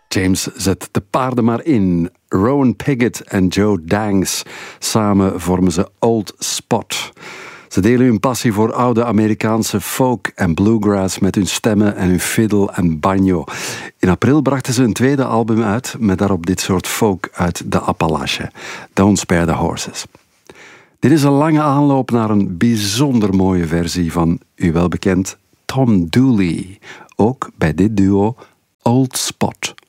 James zet de paarden maar in. Rowan Piggott en Joe Dangs. Samen vormen ze Old Spot. Ze delen hun passie voor oude Amerikaanse folk en bluegrass met hun stemmen en hun fiddle en banjo. In april brachten ze een tweede album uit met daarop dit soort folk uit de Appalachen. Don't Spare the Horses. Dit is een lange aanloop naar een bijzonder mooie versie van u welbekend Tom Dooley. Ook bij dit duo Old Spot.